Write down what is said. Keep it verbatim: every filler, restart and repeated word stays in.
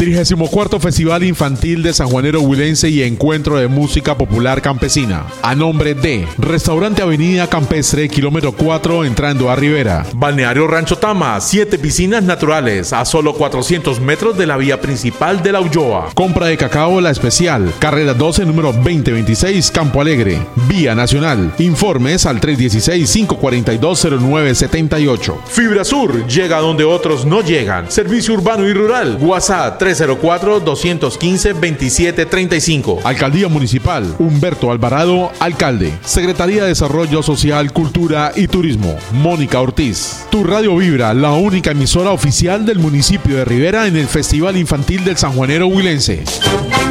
trigésimo cuarto Festival Infantil de Sanjuanero Huilense y Encuentro de Música Popular Campesina. A nombre de Restaurante Avenida Campestre, kilómetro cuatro, entrando a Rivera. Balneario Rancho Tama, siete piscinas naturales a solo cuatrocientos metros de la vía principal de La Ulloa. Compra de cacao La Especial, carrera doce, número veinte veintiséis, Campo Alegre. Vía Nacional. Informes al tres uno seis, cinco cuatro dos, cero nueve siete ocho. Fibra Sur, llega donde otros no llegan. Servicio urbano y rural. WhatsApp tres cero cuatro, dos uno cinco, dos siete tres cinco. Alcaldía Municipal. Humberto Alvarado, alcalde. Secretaría de Desarrollo Social, Cultura y Turismo, Mónica Ortiz. Tu Radio Vibra, la única emisora oficial del municipio de Rivera en el Festival Infantil del Sanjuanero Huilense.